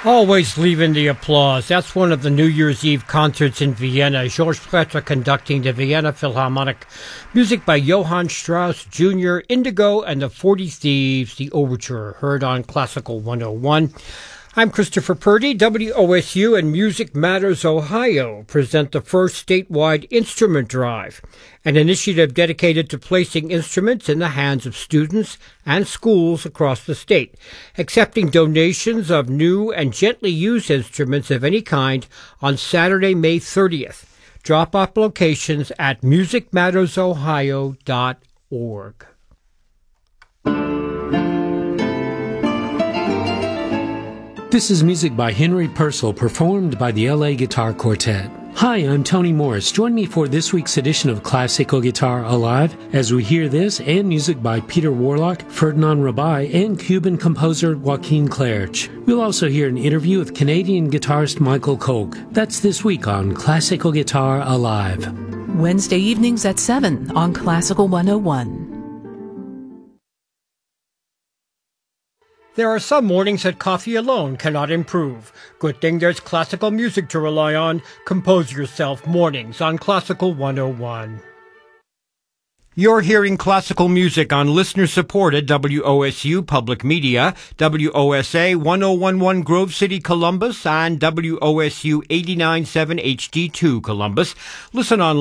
Always leaving the applause. That's one of the New Year's Eve concerts in Vienna. Georges Prêtre conducting the Vienna Philharmonic. Music by Johann Strauss Jr., Indigo, and the 40 Thieves, the Overture, heard on Classical 101. I'm Christopher Purdy. WOSU and Music Matters Ohio present the first statewide instrument drive, an initiative dedicated to placing instruments in the hands of students and schools across the state, accepting donations of new and gently used instruments of any kind on Saturday, May 30th. Drop-off locations at musicmattersohio.org. This is music by Henry Purcell, performed by the LA Guitar Quartet. Hi, I'm Tony Morris. Join me for this week's edition of Classical Guitar Alive as we hear this and music by Peter Warlock, Ferdinand Rabai, and Cuban composer Joaquin Clerch. We'll also hear an interview with Canadian guitarist Michael Koch. That's this week on Classical Guitar Alive. Wednesday evenings at 7 on Classical 101. There are some mornings that coffee alone cannot improve. Good thing there's classical music to rely on. Compose yourself mornings on Classical 101. You're hearing classical music on listener-supported WOSU Public Media, WOSA 1011 Grove City, Columbus, and WOSU 89.7 HD2 Columbus. Listen on